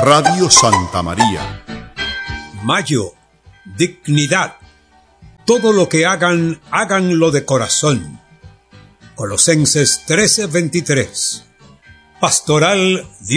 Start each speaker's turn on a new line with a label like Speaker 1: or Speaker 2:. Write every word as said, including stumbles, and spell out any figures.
Speaker 1: Radio Santa María.
Speaker 2: Mayo, dignidad. Todo lo que hagan, háganlo de corazón. Colosenses trece veintitrés. Pastoral